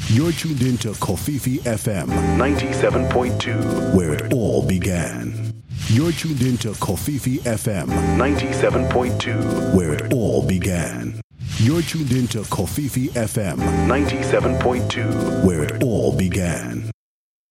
You're tuned into Kofifi FM 97.2, where it all began. You're tuned into Kofifi FM 97.2, where it all began. You're tuned into Kofifi FM 97.2, where it all began.